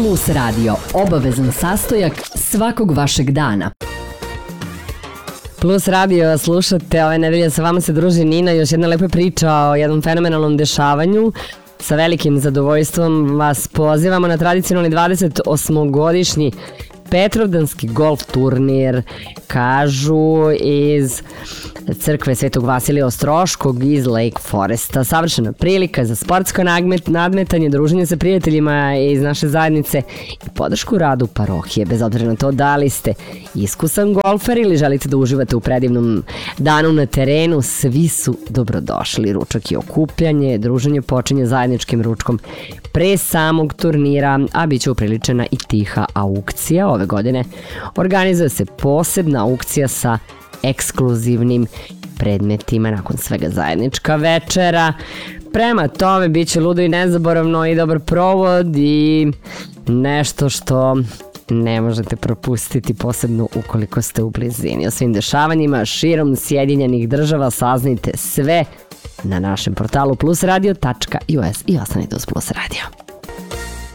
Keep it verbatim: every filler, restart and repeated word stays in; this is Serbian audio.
Plus Radio, obavezan sastojak svakog vašeg dana. Plus Radio slušate, ove nedelje sa vama se druži Nina, još jedna lepa priča o jednom fenomenalnom dešavanju. Sa velikim zadovoljstvom vas pozivamo na tradicionalni dvadeset osmogodišnji Petrovdanski golf turnir, kažu iz crkve Svetog Vasilija Ostroškog iz Lake Foresta. Savršena prilika za sportsko nadmetanje, druženje sa prijateljima iz naše zajednice i podršku radu parohije. Bez obzira na to da li ste iskusan golfer ili želite da uživate u predivnom danu na terenu, svi su dobrodošli. Ručak i okupljanje, druženje počinje zajedničkim ručkom pre samog turnira, a bit će upriličena i tiha aukcija. Ove godine organizuje se posebna aukcija sa ekskluzivnim predmetima, nakon svega zajednička večera. Prema tome, bit će ludo i nezaboravno i dobar provod i nešto što ne možete propustiti, posebno ukoliko ste u blizini. O svim dešavanjima širom Sjedinjenih država saznajte sve na našem portalu plus radio tačka u s i ostanite uz Plus Radio.